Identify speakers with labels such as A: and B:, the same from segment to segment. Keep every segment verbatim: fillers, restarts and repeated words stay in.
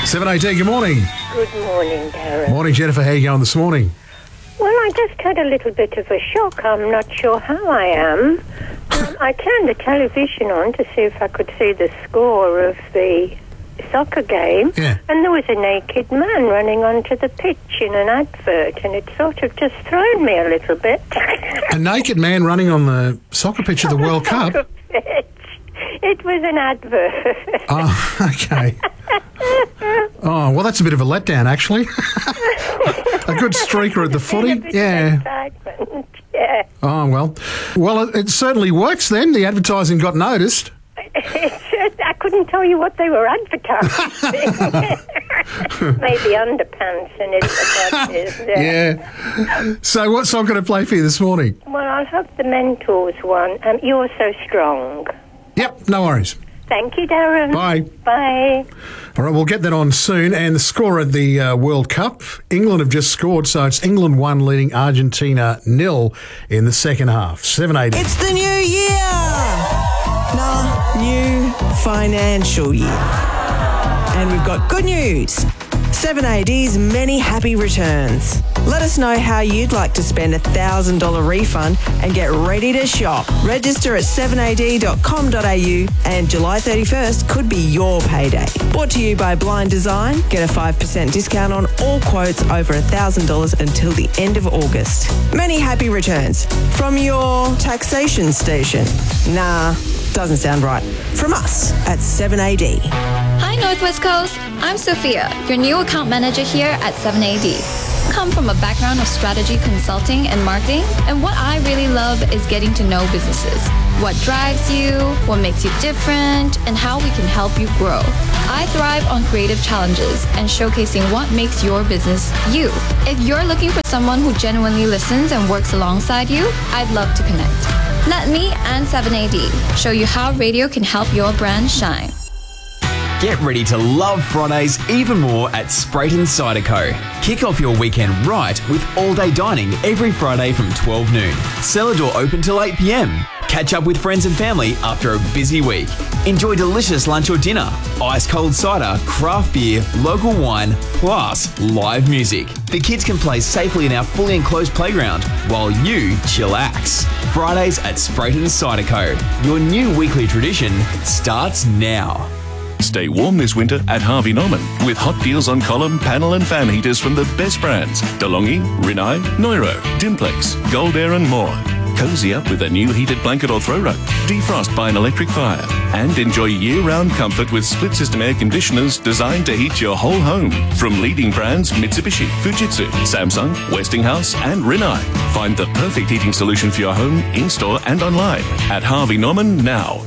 A: seven eighteen, good morning.
B: Good morning, Darren.
A: Morning, Jennifer. How are you going this morning?
B: Well, I just had a little bit of a shock. I'm not sure how I am. Um, I turned the television on to see if I could see the score of the soccer game,
A: Yeah.
B: and there was a naked man running onto the pitch in an advert, and it sort of just thrown me a little bit.
A: A naked man running on the soccer pitch of the World Cup?
B: It was an advert.
A: Oh, okay. Oh, well, that's a bit of a letdown, actually. A good streaker at the footy.
B: A bit
A: Yeah.
B: of excitement. Yeah.
A: Oh, well. Well, it, it certainly works then. The advertising got noticed.
B: It's just, I couldn't tell you what they were advertising. Maybe underpants and it's about
A: Yeah. So what song can I play for you this morning?
B: Well, I'll have the Mentors one. Um, You're So Strong.
A: Yep, no worries.
B: Thank you, Darren.
A: Bye.
B: Bye.
A: All right, we'll get that on soon. And the score at the uh, World Cup, England have just scored, so it's England one leading Argentina nil in the second half. seven eighty.
C: It's the new year! Nah, new financial year. And we've got good news. seven A D's many happy returns. Let us know how you'd like to spend a one thousand dollars refund and get ready to shop. Register at seven a d dot com dot a u and July thirty-first could be your payday. Brought to you by Blind Design. Get a five percent discount on all quotes over one thousand dollars until the end of August. Many happy returns from your taxation station. Nah, doesn't sound right. From us at seven A D.
D: Hi Northwest Coast, I'm Sophia, your new account manager here at seven A D. Come from a background of strategy consulting and marketing, and what I really love is getting to know businesses. What drives you, what makes you different, and how we can help you grow. I thrive on creative challenges and showcasing what makes your business you. If you're looking for someone who genuinely listens and works alongside you, I'd love to connect. Let me and seven A D show you how radio can help your brand shine.
E: Get ready to love Fridays even more at Sprayton Cider Co. Kick off your weekend right with all-day dining every Friday from twelve noon. Cellar door open till eight p m. Catch up with friends and family after a busy week. Enjoy delicious lunch or dinner, ice-cold cider, craft beer, local wine, plus live music. The kids can play safely in our fully enclosed playground while you chillax. Fridays at Sprayton Cider Co. Your new weekly tradition starts now.
F: Stay warm this winter at Harvey Norman with hot deals on column, panel and fan heaters from the best brands. DeLonghi, Rinnai, Neuro, Dimplex, Gold Air and more. Cozy up with a new heated blanket or throw rug. Defrost by an electric fire. And enjoy year-round comfort with split-system air conditioners designed to heat your whole home. From leading brands Mitsubishi, Fujitsu, Samsung, Westinghouse and Rinnai. Find the perfect heating solution for your home, in-store and online at Harvey Norman now.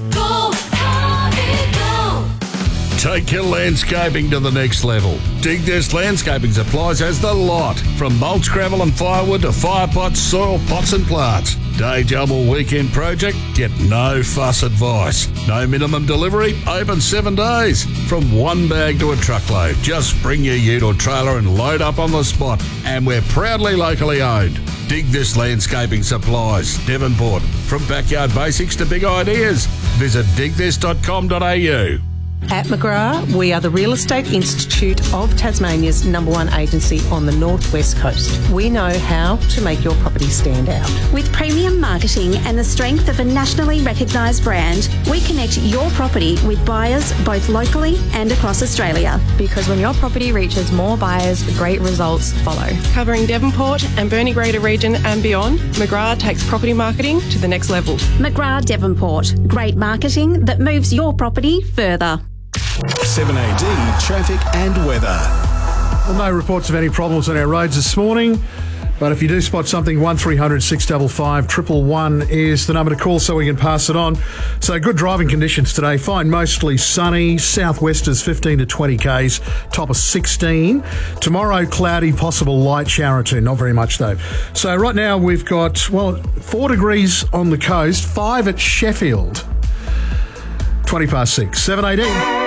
G: Take your landscaping to the next level. Dig This Landscaping Supplies has the lot. From mulch, gravel and firewood to fire pots, soil pots and plants. Day job or weekend project? Get no fuss advice. No minimum delivery, open seven days. From one bag to a truckload. Just bring your ute or trailer and load up on the spot. And we're proudly locally owned. Dig This Landscaping Supplies, Devonport. From backyard basics to big ideas. Visit dig this dot com dot a u.
H: At McGrath, we are the Real Estate Institute of Tasmania's number one agency on the northwest coast. We know how to make your property stand out.
I: With premium marketing and the strength of a nationally recognised brand, we connect your property with buyers both locally and across Australia.
J: Because when your property reaches more buyers, great results follow.
K: Covering Devonport and Burnie Greater region and beyond, McGrath takes property marketing to the next level.
I: McGrath Devonport. Great marketing that moves your property further.
L: seven A D traffic and weather.
A: Well, no reports of any problems on our roads this morning. But if you do spot something, one three hundred six five five one one one is the number to call so we can pass it on. So good driving conditions today. Fine, mostly sunny. Southwesters fifteen to twenty kays, top of sixteen. Tomorrow, cloudy, possible light shower or two. Not very much though. So right now we've got, well, four degrees on the coast, five at Sheffield. twenty past six. seven A D.